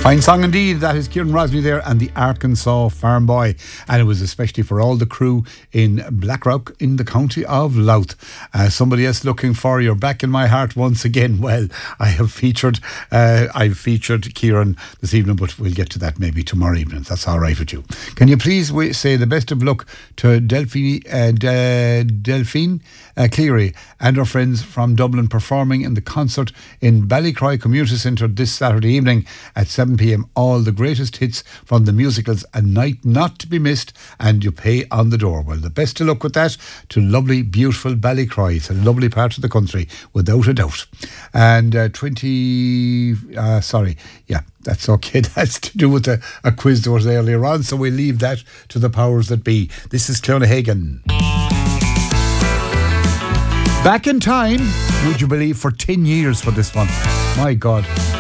Fine song indeed. That is Kieran Rosny there and the Arkansas Farm Boy. And it was especially for all the crew in Blackrock in the county of Louth. Somebody else looking for You're Back in My Heart once again. Well, I've featured Kieran this evening, but we'll get to that maybe tomorrow evening, if that's all right with you. Can you please say the best of luck to Delphine Cleary and her friends from Dublin performing in the concert in Ballycroy Community Centre this Saturday evening at 7 p.m. All the greatest hits from the musicals, A Night Not to Be Missed, and You Pay on the Door. Well, the best of luck with that to lovely, beautiful Ballycroy. It's a lovely part of the country, without a doubt. And that's okay. That's to do with a quiz that was earlier on, so we'll leave that to the powers that be. This is Clonaghan. Back in time, would you believe, for 10 years for this one. My God.